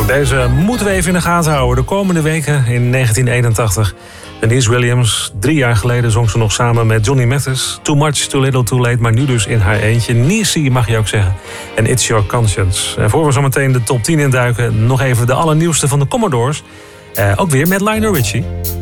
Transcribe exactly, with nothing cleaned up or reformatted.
Ook deze moeten we even in de gaten houden. De komende weken in negentien eenentachtig. Denise Williams, drie jaar geleden zong ze nog samen met Johnny Mathis. Too Much, Too Little, Too Late, maar nu dus in haar eentje. Niecy mag je ook zeggen. En It's Your Conscience. En voor we zo meteen de top tien induiken, nog even de allernieuwste van de Commodores. Uh, ook weer met Lionel Richie.